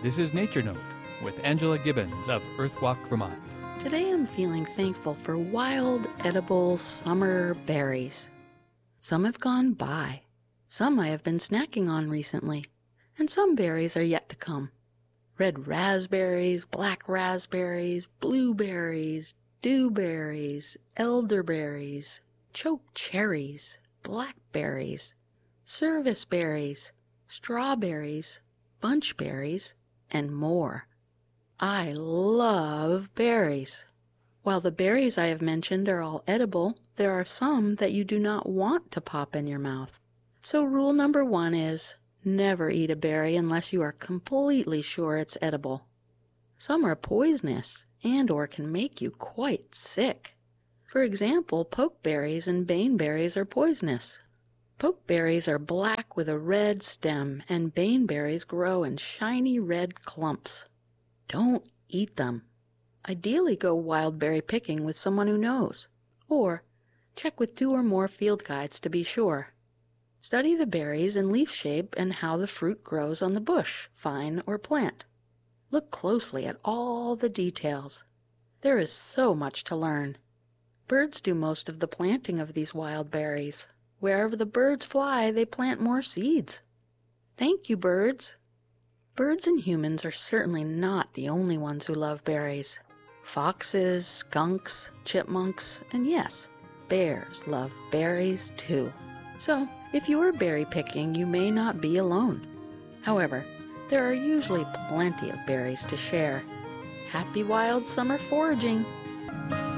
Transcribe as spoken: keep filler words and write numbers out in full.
This is Nature Note with Angela Gibbons of Earthwalk, Vermont. Today I'm feeling thankful for wild, edible summer berries. Some have gone by. Some I have been snacking on recently. And some berries are yet to come. Red raspberries, black raspberries, blueberries, dewberries, elderberries, choke cherries, blackberries, service berries, strawberries, bunchberries, and more. I love berries. While the berries I have mentioned are all edible, there are some that you do not want to pop in your mouth. So rule number one is never eat a berry unless you are completely sure it's edible. Some are poisonous and or can make you quite sick. For example, pokeberries and baneberries are poisonous. Pokeberries are black with a red stem, and baneberries grow in shiny red clumps. Don't eat them. Ideally go wild berry picking with someone who knows, or check with two or more field guides to be sure. Study the berries in leaf shape and how the fruit grows on the bush, vine, or plant. Look closely at all the details. There is so much to learn. Birds do most of the planting of these wild berries. Wherever the birds fly, they plant more seeds. Thank you, birds. Birds and humans are certainly not the only ones who love berries. Foxes, skunks, chipmunks, and yes, bears love berries too. So, if you are berry picking, you may not be alone. However, there are usually plenty of berries to share. Happy wild summer foraging!